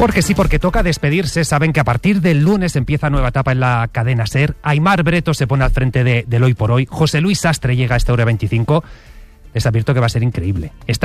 Porque sí, porque toca despedirse. Saben que a partir del lunes empieza nueva etapa en la cadena SER. Aimar Breto se pone al frente del Hoy por Hoy. José Luis Sastre llega a esta hora 25. Les advierto que va a ser increíble.